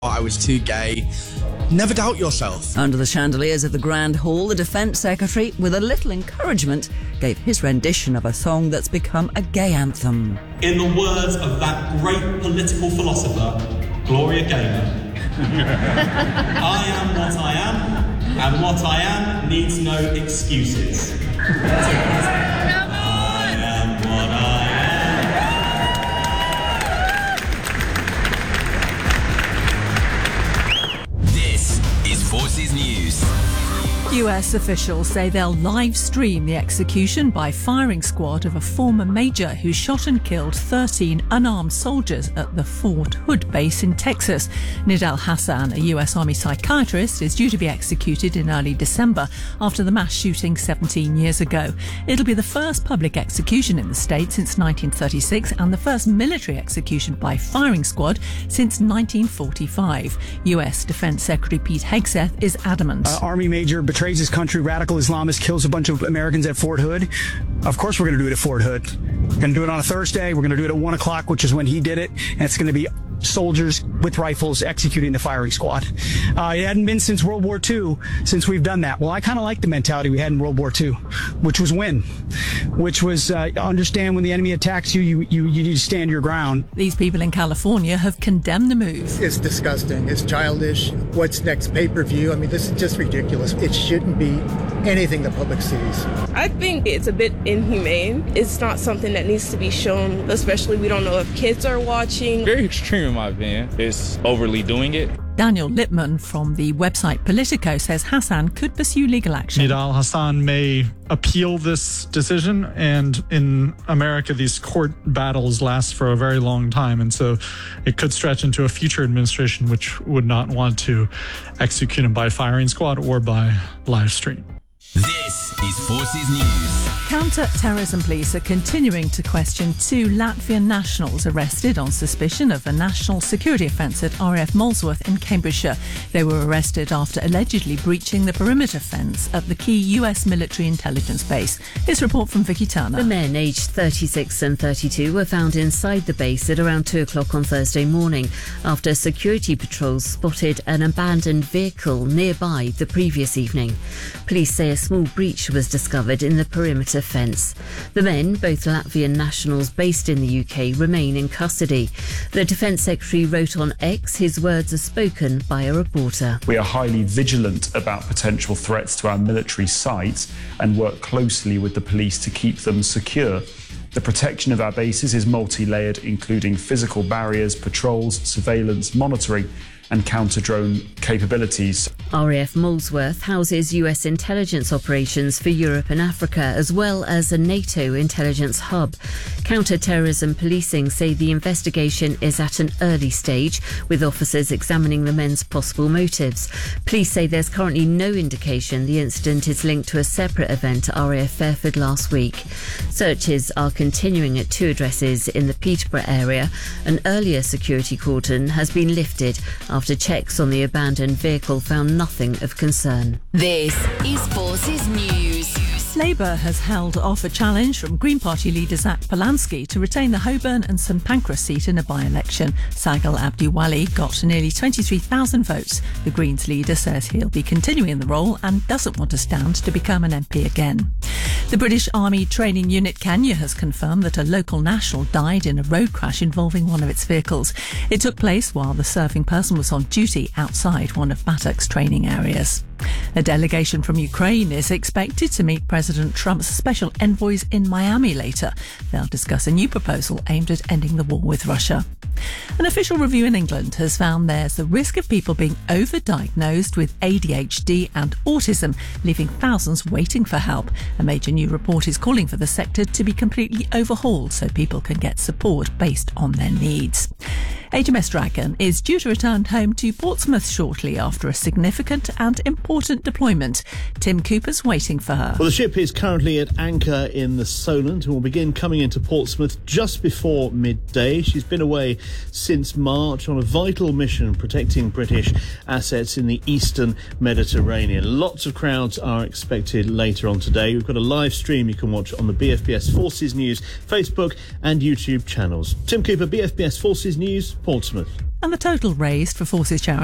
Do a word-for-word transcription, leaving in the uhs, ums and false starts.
I was too gay. Never doubt yourself. Under the chandeliers of the Grand Hall, the Defence Secretary, with a little encouragement, gave his rendition of a song that's become a gay anthem. In the words of that great political philosopher, Gloria Gaynor, I am what I am, and what I am needs no excuses. I am what I am. Forces News. U S officials say they'll live stream the execution by firing squad of a former major who shot and killed thirteen unarmed soldiers at the Fort Hood base in Texas. Nidal Hasan, a U S Army psychiatrist, is due to be executed in early December after the mass shooting seventeen years ago. It'll be the first public execution in the state since nineteen thirty-six and the first military execution by firing squad since nineteen forty-five. U S Defense Secretary Pete Hegseth is adamant. Uh, Army major betrays his country, radical Islamist, kills a bunch of Americans at Fort Hood. Of course we're going to do it at Fort Hood. We're going to do it on a Thursday. We're going to do it at one o'clock, which is when he did it. And it's going to be soldiers with rifles executing the firing squad. Uh, it hadn't been since World War Two since we've done that. Well, I kind of like the mentality we had in World War Two, which was win, which was uh, understand when the enemy attacks you, you, you, you need to stand your ground. These people in California have condemned the move. It's disgusting. It's childish. What's next? Pay-per-view? I mean, this is just ridiculous. It shouldn't be anything the public sees. I think it's a bit inhumane. It's not something that needs to be shown, especially we don't know if kids are watching. Very extreme in my opinion. It's overly doing it. Daniel Lippman from the website Politico says Hassan could pursue legal action. Nidal Hasan may appeal this decision, and in America these court battles last for a very long time, and so it could stretch into a future administration which would not want to execute him by firing squad or by live stream. This is Forces News. Counter-terrorism police are continuing to question two Latvian nationals arrested on suspicion of a national security offence at R A F Molesworth in Cambridgeshire. They were arrested after allegedly breaching the perimeter fence at the key U S military intelligence base. This report from Vicky Turner. The men, aged thirty-six and thirty-two, were found inside the base at around two o'clock on Thursday morning after security patrols spotted an abandoned vehicle nearby the previous evening. Police say a small breach was discovered in the perimeter fence. The men, both Latvian nationals based in the U K, remain in custody. The Defence Secretary wrote on X, his words are spoken by a reporter. We are highly vigilant about potential threats to our military sites and work closely with the police to keep them secure. The protection of our bases is multi-layered, including physical barriers, patrols, surveillance, monitoring and counter-drone capabilities. R A F Molesworth houses U S intelligence operations for Europe and Africa, as well as a NATO intelligence hub. Counter-terrorism policing say the investigation is at an early stage, with officers examining the men's possible motives. Police say there's currently no indication the incident is linked to a separate event at R A F Fairford last week. Searches are continuing at two addresses in the Peterborough area. An earlier security cordon has been lifted after checks on the abandoned vehicle found nothing of concern. This is Forces News. Labour has held off a challenge from Green Party leader Zach Polanski to retain the Holborn and St Pancras seat in a by-election. Sagal Abdiwali got nearly twenty-three thousand votes. The Greens leader says he'll be continuing in the role and doesn't want to stand to become an M P again. The British Army training unit Kenya has confirmed that a local national died in a road crash involving one of its vehicles. It took place while the serving person was on duty outside one of Batak's training areas. A delegation from Ukraine is expected to meet President Trump's special envoys in Miami later. They'll discuss a new proposal aimed at ending the war with Russia. An official review in England has found there's the risk of people being overdiagnosed with A D H D and autism, leaving thousands waiting for help. A major new report is calling for the sector to be completely overhauled so people can get support based on their needs. H M S Dragon is due to return home to Portsmouth shortly after a significant and important deployment. Tim Cooper's waiting for her. Well, the ship is currently at anchor in the Solent and will begin coming into Portsmouth just before midday. She's been away since March on a vital mission protecting British assets in the eastern Mediterranean. Lots of crowds are expected later on today. We've got a live stream you can watch on the B F B S Forces News Facebook and YouTube channels. Tim Cooper, B F B S Forces News, Portsmouth. And the total raised for Forces Charity